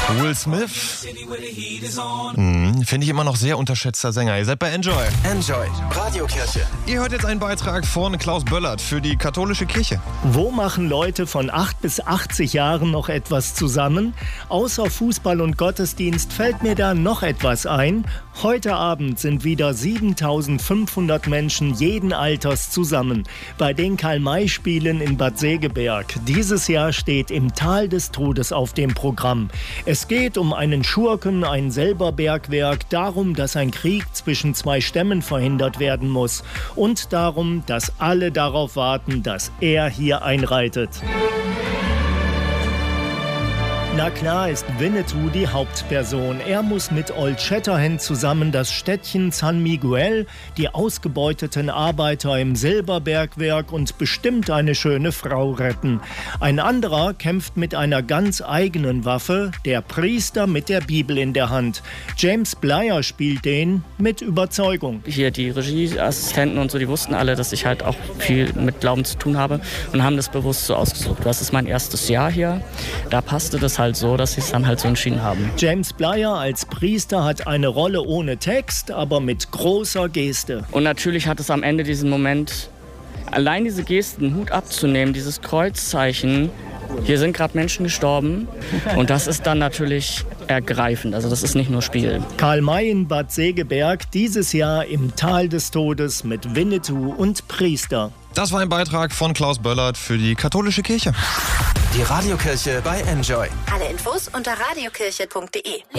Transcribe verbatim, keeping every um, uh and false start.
Will Smith. Hm, finde ich immer noch sehr unterschätzter Sänger. Ihr seid bei Enjoy. Enjoy, Radiokirche. Ihr hört jetzt einen Beitrag von Klaus Böllert für die katholische Kirche. Wo machen Leute von acht bis achtzig Jahren noch etwas zusammen? Außer Fußball und Gottesdienst fällt mir da noch etwas ein. Heute Abend sind wieder siebentausendfünfhundert Menschen jeden Alters zusammen bei den Karl-May-Spielen in Bad Segeberg. Dieses Jahr steht Im Tal des Todes auf dem Programm. Es geht um einen Schurken, ein Selberbergwerk, darum, dass ein Krieg zwischen zwei Stämmen verhindert werden muss und darum, dass alle darauf warten, dass er hier einreitet. Na klar ist Winnetou die Hauptperson. Er muss mit Old Shatterhand zusammen das Städtchen San Miguel, die ausgebeuteten Arbeiter im Silberbergwerk und bestimmt eine schöne Frau retten. Ein anderer kämpft mit einer ganz eigenen Waffe, der Priester mit der Bibel in der Hand. James Blyer spielt den mit Überzeugung. Hier die Regieassistenten und so, die wussten alle, dass ich halt auch viel mit Glauben zu tun habe und haben das bewusst so ausgesucht. Das ist mein erstes Jahr hier. Da passte das halt so, dass sie es dann halt so entschieden haben. James Blyer als Priester hat eine Rolle ohne Text, aber mit großer Geste. Und natürlich hat es am Ende diesen Moment, allein diese Gesten, Hut abzunehmen, dieses Kreuzzeichen. Hier sind gerade Menschen gestorben und das ist dann natürlich ergreifend. Also das ist nicht nur Spiel. Karl May in Bad Segeberg, dieses Jahr Im Tal des Todes mit Winnetou und Priester. Das war ein Beitrag von Klaus Böllert für die katholische Kirche. Die Radiokirche bei Enjoy. Alle Infos unter radiokirche punkt de.